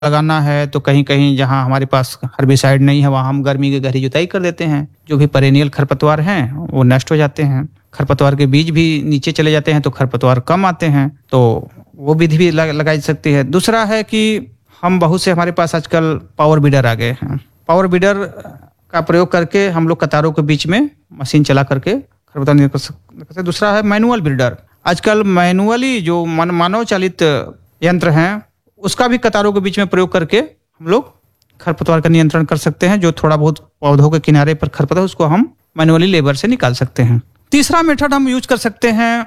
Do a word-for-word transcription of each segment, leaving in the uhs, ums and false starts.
लगाना है तो कहीं कहीं जहाँ हमारे पास हर्बिसाइड नहीं है वहाँ हम गर्मी की गहरी जुताई कर देते हैं। जो भी पेरेनियल खरपतवार हैं वो नष्ट हो जाते हैं। खरपतवार के बीज भी नीचे चले जाते हैं तो खरपतवार कम आते हैं, तो वो विधि भी लगाई जा सकती है। दूसरा है कि हम बहुत से हमारे पास आजकल पावर बीडर आ गए हैं। पावर बीडर का प्रयोग करके हम लोग कतारों के बीच में मशीन चला करके खरपतवार नियंत्रण कर सकते हैं। दूसरा है मैनुअल बीडर। आजकल मैनुअली जो मानव चालित यंत्र हैं उसका भी कतारों के बीच में प्रयोग करके हम लोग खरपतवार का नियंत्रण कर सकते हैं। जो थोड़ा बहुत पौधों के किनारे पर खरपतवार उसको हम मैनुअली लेबर से निकाल सकते हैं। तीसरा मेथड हम यूज कर सकते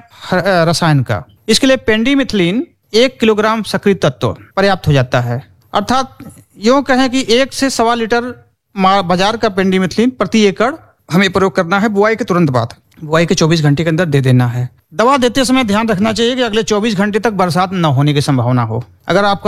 हैं रसायन का। इसके लिए पेंडीमिथिलिन एक किलोग्राम सक्रिय तत्व पर्याप्त हो जाता है। अर्थात यूं कहें कि एक से सवा लीटर बाजार का पेंडीमिथिलिन प्रति एकड़ हमें प्रयोग करना है। बुआई के तुरंत बाद, बुआई के चौबीस घंटे के अंदर दे देना है। दवा देते समय ध्यान रखना चाहिए कि अगले चौबीस घंटे तक बरसात न होने की संभावना हो। अगर आपका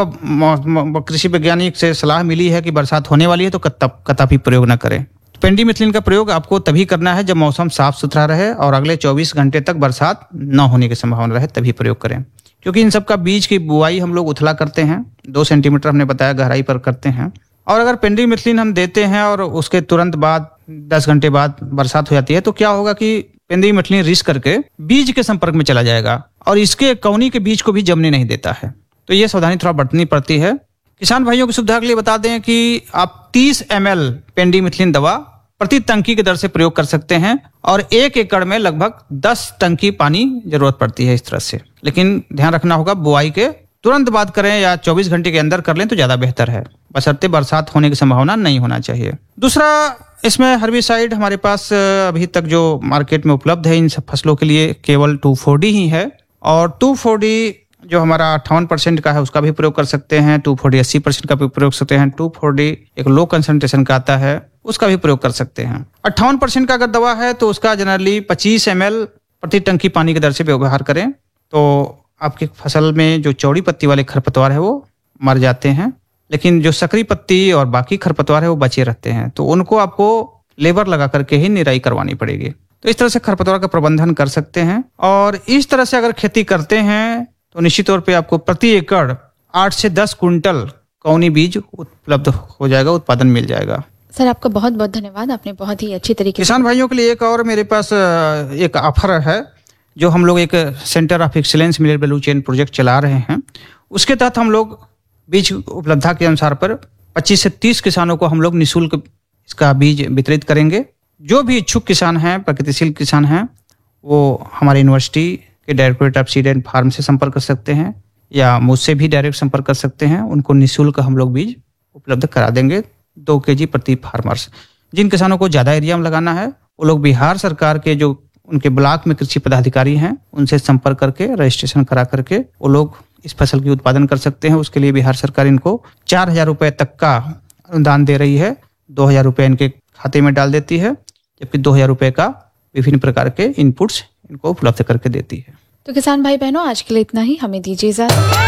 कृषि वैज्ञानिक से सलाह मिली है कि बरसात होने वाली है तो कतई प्रयोग न करें। पेंडीमिथिलिन का प्रयोग आपको तभी करना है जब मौसम साफ सुथरा रहे और अगले चौबीस घंटे तक बरसात न होने की संभावना रहे, तभी प्रयोग करें। क्योंकि इन सब का बीज की बुआई हम लोग उथला करते हैं, दो सेंटीमीटर हमने बताया गहराई पर करते हैं। और अगर पेंडीमिथिलिन हम देते हैं और उसके तुरंत बाद दस घंटे बाद बरसात हो जाती है तो क्या होगा कि पेंडीमिथिलिन रिस करके बीज के संपर्क में चला जाएगा और इसके कौनी के बीज को भी जमने नहीं देता है। तो ये सावधानी थोड़ा बरतनी पड़ती है। किसान भाइयों की सुविधा के लिए बता दें कि आप तीस एम एल पेंडीमिथिलिन दवा प्रति टंकी के दर से प्रयोग कर सकते हैं और एक एकड़ में लगभग दस टंकी पानी जरूरत पड़ती है इस तरह से। लेकिन ध्यान रखना होगा बुआई के तुरंत बाद करें या चौबीस घंटे के अंदर कर लें तो ज्यादा बेहतर है, बशर्ते बरसात होने की संभावना नहीं होना चाहिए। दूसरा, इसमें हर्बिसाइड हमारे पास अभी तक जो मार्केट में उपलब्ध है इन सब फसलों के लिए केवल टू फोर डी ही है। और टू फोर डी जो हमारा अट्ठावन परसेंट का है उसका भी प्रयोग कर सकते हैं। टू फोर डी अस्सी परसेंट का भी प्रयोग कर सकते हैं। टू फोर डी एक लो कंसंट्रेशन का आता है उसका भी प्रयोग कर सकते हैं। अट्ठावन परसेंट का अगर दवा है तो उसका जनरली पच्चीस एम एल प्रति टंकी पानी की दर से व्यवहार करें तो आपकी फसल में जो चौड़ी पत्ती वाले खरपतवार है वो मर जाते हैं। लेकिन जो सकरी पत्ती और बाकी खरपतवार है वो बचे रहते हैं, तो उनको आपको लेबर लगा करके ही निराई करवानी पड़ेगी। तो इस तरह से खरपतवार का प्रबंधन कर सकते हैं। और इस तरह से अगर खेती करते हैं तो निश्चित तौर पे आपको प्रति एकड़ आठ से दस कुंटल कौनी बीज उपलब्ध हो जाएगा, उत्पादन मिल जाएगा। सर आपका बहुत बहुत धन्यवाद, आपने बहुत ही अच्छी तरीके किसान भाइयों के लिए एक और मेरे पास एक ऑफर है जो हम लोग एक centre of excellence millet value chain project चला रहे हैं। उसके तहत हम लोग बीज उपलब्धता के अनुसार पर पच्चीस से तीस किसानों को हम लोग निःशुल्क इसका बीज वितरित करेंगे। जो भी इच्छुक किसान हैं, प्रगतिशील किसान हैं, वो हमारे यूनिवर्सिटी के directorate of seed and farm से संपर्क कर सकते हैं या मुझसे भी डायरेक्ट संपर्क कर सकते हैं। उनको निःशुल्क हम लोग बीज उपलब्ध करा देंगे, दो के जी प्रति फार्मर्स। जिन किसानों को ज़्यादा एरिया में लगाना है वो लोग बिहार सरकार के जो उनके ब्लॉक में कृषि पदाधिकारी हैं उनसे संपर्क करके रजिस्ट्रेशन करा करके वो लोग इस फसल की उत्पादन कर सकते हैं। उसके लिए बिहार सरकार इनको चार हजार रुपये तक का अनुदान दे रही है। दो हजार रुपये इनके खाते में डाल देती है, जबकि दो हजार रुपये का विभिन्न प्रकार के इनपुट्स इनको उपलब्ध करके देती है। तो किसान भाई बहनों, आज के लिए इतना ही, हमें दीजिए इजाजत।